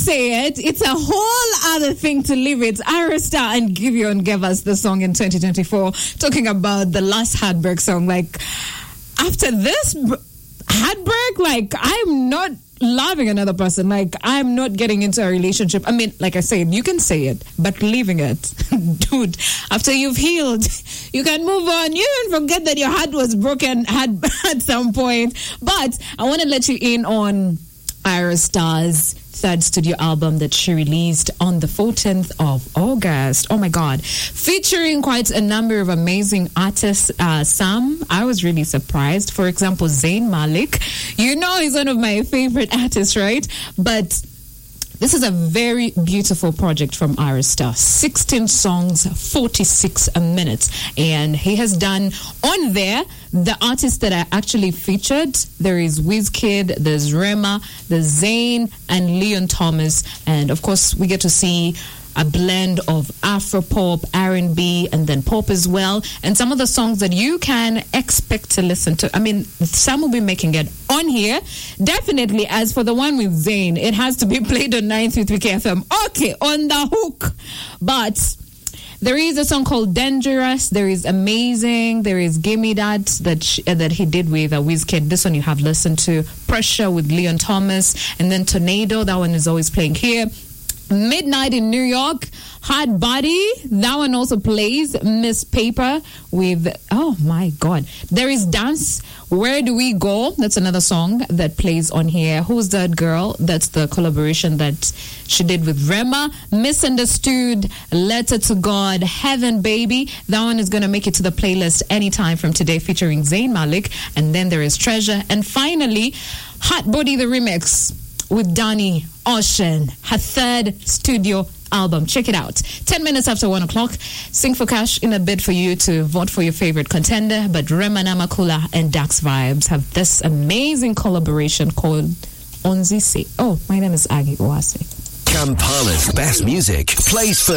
say it. It's a whole other thing to live it. Ira Star and Gideon gave us the song in 2024, talking about the last heartbreak song. Like, after this heartbreak, like, I'm not loving another person. Like, I'm not getting into a relationship. I mean, like I said, you can say it, but leaving it, dude, after you've healed, you can move on. You even forget that your heart was broken at some point. But I want to let you in on Ira Star's third studio album that she released on the 14th of August. Oh my God. Featuring quite a number of amazing artists. Some, I was really surprised. For example, Zayn Malik. You know he's one of my favorite artists, right? But this is a very beautiful project from Ira Star. 16 songs, 46 minutes. And he has done on there the artists that are actually featured. There is Wizkid, there's Rema, there's Zayn, and Leon Thomas. And of course, we get to see a blend of Afro-pop, R&B, and then pop as well. And some of the songs that you can expect to listen to. I mean, some will be making it on here. Definitely, as for the one with Zayn, it has to be played on 933 KFM. Okay, on the hook. But there is a song called Dangerous. There is Amazing. There is Gimme That he did with Wizkid. This one you have listened to. Pressure with Leon Thomas. And then Tornado. That one is always playing here. Midnight in New York, Hard Body, that one also plays. Miss Paper with, oh my God, there is Dance, Where Do We Go, that's another song that plays on here. Who's That Girl, that's the collaboration that she did with Rema. Misunderstood, Letter to God, Heaven Baby, that one is going to make it to the playlist anytime from today, featuring Zayn Malik. And then there is Treasure, and finally Hot Body the Remix with Danny Ocean, her third studio album. Check it out. 10 minutes after 1 o'clock. Sing for Cash in a bid for you to vote for your favorite contender. But Rema Namakula and Dax Vibes have this amazing collaboration called Onzi Se. Oh, my name is Aggie Oase. Kampala's best music plays for